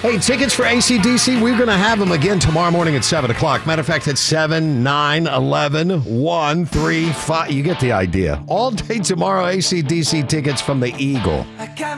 Hey, tickets for AC/DC, we're going to have them again tomorrow morning at 7 o'clock. Matter of fact, it's 7, 9, 11, 1, 3, 5. You get the idea. All day tomorrow, AC/DC tickets from the Eagle.